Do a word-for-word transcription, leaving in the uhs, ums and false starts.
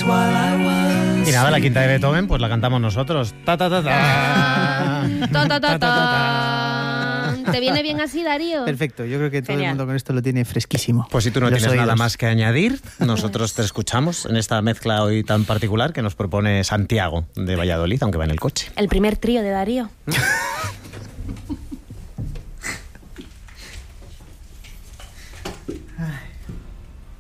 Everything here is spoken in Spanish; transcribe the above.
Y nada, la quinta de Beethoven, pues la cantamos nosotros. Ta ta ta ta. Ta, ta, ta, ta. ¿Te viene bien así, Darío? Perfecto, yo creo que todo Genial. el mundo con esto lo tiene fresquísimo. Pues si tú no Los tienes nada oídos. más que añadir, nosotros te escuchamos en esta mezcla hoy tan particular que nos propone Santiago de Valladolid, aunque va en el coche. El primer trío de Darío.